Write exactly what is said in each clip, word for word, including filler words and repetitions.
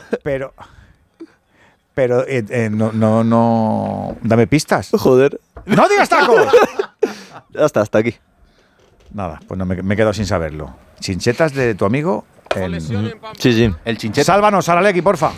Pero... Pero eh, eh, no, no, no... Dame pistas. Joder. ¡No digas tacos! Ya está, hasta aquí. Nada, pues no, me, me he quedado sin saberlo. Chinchetas de tu amigo... En... Sí, sí. El Chincheta. Sálvanos, Saralegui, porfa.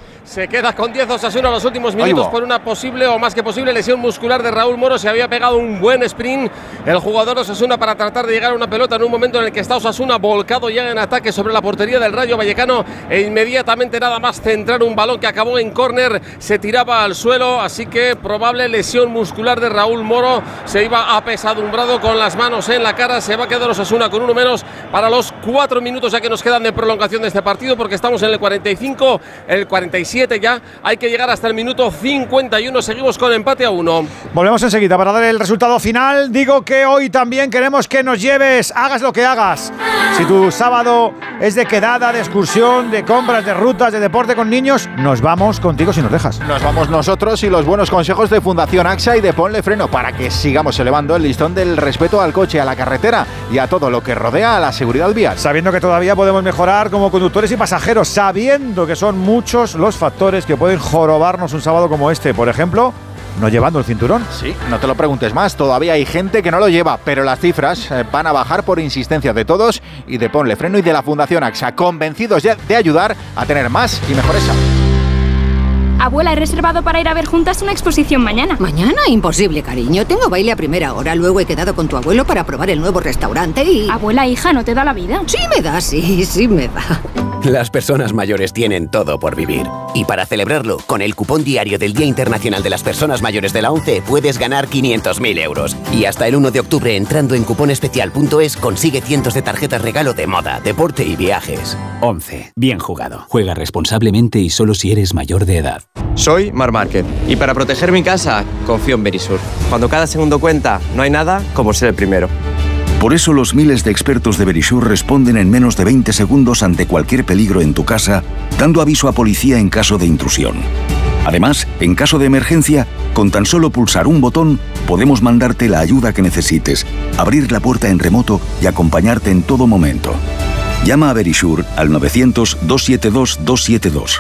Se queda con diez Osasuna los últimos minutos por una posible o más que posible lesión muscular de Raúl Moro. Se había pegado un buen sprint el jugador de Osasuna para tratar de llegar a una pelota en un momento en el que está Osasuna volcado ya en ataque sobre la portería del Rayo Vallecano e inmediatamente nada más centrar un balón que acabó en córner se tiraba al suelo, así que probable lesión muscular de Raúl Moro. Se iba apesadumbrado con las manos en la cara. Se va a quedar Osasuna con uno menos para los cuatro minutos ya que nos quedan de prolongación de este partido, porque estamos en el cuarenta y cinco, el cuarenta y siete ya, hay que llegar hasta el minuto cincuenta y uno, seguimos con empate a uno. Volvemos enseguida para dar el resultado final. Digo que hoy también queremos que nos lleves, hagas lo que hagas. Si tu sábado es de quedada, de excursión, de compras, de rutas, de deporte con niños, nos vamos contigo si nos dejas. Nos vamos nosotros y los buenos consejos de Fundación AXA y de Ponle Freno para que sigamos elevando el listón del respeto al coche, a la carretera y a todo lo que rodea a la seguridad vial. Sabiendo que todavía podemos mejorar como conductores y pasajeros, sabiendo que son muchos los factores que pueden jorobarnos un sábado como este. Por ejemplo, no llevando el cinturón. Sí, no te lo preguntes más, todavía hay gente que no lo lleva, pero las cifras eh, van a bajar por insistencia de todos y de Ponle Freno y de la Fundación AXA, convencidos ya de ayudar a tener más y mejores hábitos. Abuela, he reservado para ir a ver juntas una exposición mañana. ¿Mañana? Imposible, cariño. Tengo baile a primera hora. Luego he quedado con tu abuelo para probar el nuevo restaurante y... Abuela, hija, ¿no te da la vida? Sí me da, sí, sí me da. Las personas mayores tienen todo por vivir. Y para celebrarlo, con el cupón diario del Día Internacional de las Personas Mayores de la ONCE puedes ganar quinientos mil euros. Y hasta el uno de octubre, entrando en cuponespecial punto es, consigue cientos de tarjetas regalo de moda, deporte y viajes. ONCE. Bien jugado. Juega responsablemente y solo si eres mayor de edad. Soy Mar Márquez y para proteger mi casa confío en Verisur. Cuando cada segundo cuenta, no hay nada como ser el primero. Por eso los miles de expertos de Verisur responden en menos de veinte segundos ante cualquier peligro en tu casa, dando aviso a policía en caso de intrusión. Además, en caso de emergencia, con tan solo pulsar un botón, podemos mandarte la ayuda que necesites, abrir la puerta en remoto y acompañarte en todo momento. Llama a Verisur al novecientos, doscientos setenta y dos, doscientos setenta y dos.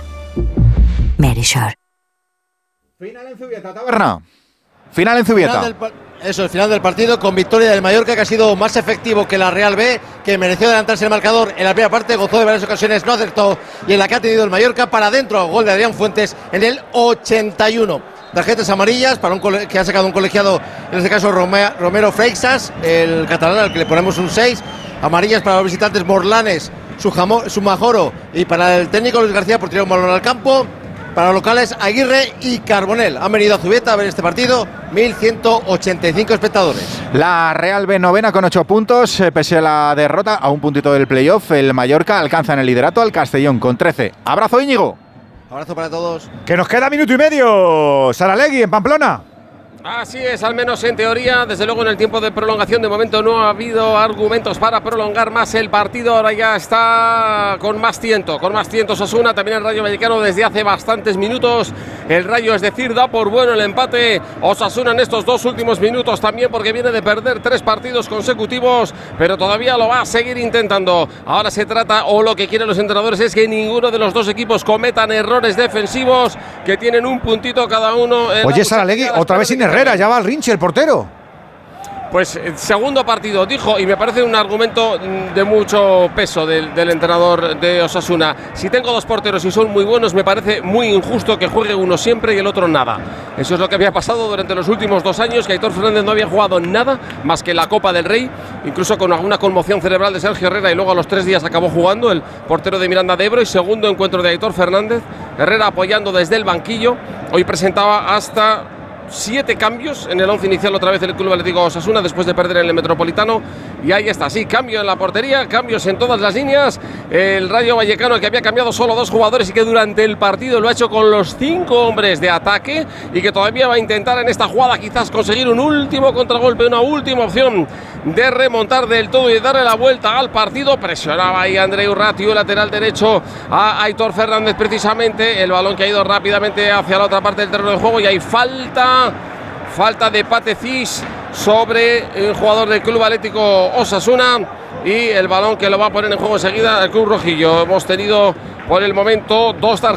Verisur. Final en Zubieta, Taberna. Final en Zubieta. Final del, eso, el final del partido con victoria del Mallorca, que ha sido más efectivo que la Real B, que mereció adelantarse el marcador en la primera parte, gozó de varias ocasiones, no acertó, y en la que ha tenido el Mallorca para adentro, gol de Adrián Fuentes en el ochenta y uno. Tarjetas amarillas para un cole, que ha sacado un colegiado, en este caso Romero, Romero Freixas, el catalán al que le ponemos un seis. Amarillas para los visitantes Morlanes, Sumajoro, y para el técnico Luis García por tirar un balón al campo. Para los locales, Aguirre y Carbonell han venido a Zubieta a ver este partido, mil ciento ochenta y cinco espectadores. La Real B novena con ocho puntos, pese a la derrota, a un puntito del playoff. El Mallorca alcanza en el liderato al Castellón con trece. ¡Abrazo, Íñigo! Abrazo para todos. Que nos queda minuto y medio, Saralegui, en Pamplona. Así es, al menos en teoría. Desde luego en el tiempo de prolongación de momento no ha habido argumentos para prolongar más el partido. Ahora ya está con más tiento, con más tiento Osasuna, también el Rayo Vallecano desde hace bastantes minutos. El Rayo, es decir, da por bueno el empate. Osasuna en estos dos últimos minutos también, porque viene de perder tres partidos consecutivos, pero todavía lo va a seguir intentando. Ahora se trata, o lo que quieren los entrenadores, es que ninguno de los dos equipos cometan errores defensivos, que tienen un puntito cada uno. Oye, Saralegui, otra vez sin Herrera, ya va el Rinchi, el portero. Pues segundo partido, dijo, y me parece un argumento de mucho peso del, del entrenador de Osasuna. Si tengo dos porteros y son muy buenos, me parece muy injusto que juegue uno siempre y el otro nada. Eso es lo que había pasado durante los últimos dos años, que Aitor Fernández no había jugado nada más que la Copa del Rey, incluso con alguna conmoción cerebral de Sergio Herrera, y luego a los tres días acabó jugando el portero de Miranda de Ebro. Y segundo encuentro de Aitor Fernández, Herrera apoyando desde el banquillo. Hoy presentaba hasta siete cambios en el once inicial otra vez el Club Atlético Osasuna después de perder en el Metropolitano, y ahí está, sí, cambio en la portería, cambios en todas las líneas. El Rayo Vallecano, que había cambiado solo dos jugadores y que durante el partido lo ha hecho con los cinco hombres de ataque, y que todavía va a intentar en esta jugada quizás conseguir un último contragolpe, una última opción de remontar del todo y darle la vuelta al partido. Presionaba ahí Andreu Ratiu, lateral derecho, a Aitor Fernández precisamente, el balón que ha ido rápidamente hacia la otra parte del terreno de juego, y hay falta Falta de Patecís sobre el jugador del Club Atlético Osasuna, y el balón que lo va a poner en juego enseguida el Club Rojillo. Hemos tenido por el momento dos tarjetas